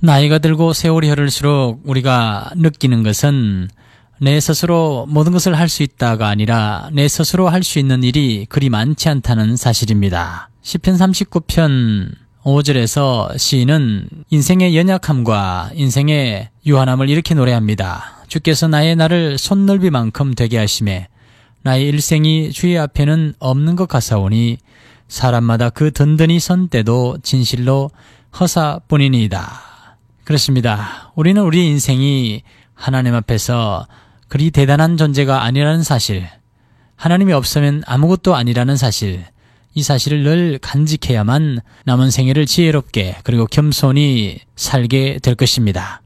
나이가 들고 세월이 흐를수록 우리가 느끼는 것은 내 스스로 모든 것을 할 수 있다가 아니라 내 스스로 할 수 있는 일이 그리 많지 않다는 사실입니다. 시편 39편 5절에서 시인은 인생의 연약함과 인생의 유한함을 이렇게 노래합니다. 주께서 나의 날을 손넓이만큼 되게 하시매 나의 일생이 주의 앞에는 없는 것 같사오니 사람마다 그 든든히 선 때도 진실로 허사뿐이니이다. 그렇습니다. 우리는 우리 인생이 하나님 앞에서 그리 대단한 존재가 아니라는 사실, 하나님이 없으면 아무것도 아니라는 사실, 이 사실을 늘 간직해야만 남은 생애를 지혜롭게 그리고 겸손히 살게 될 것입니다.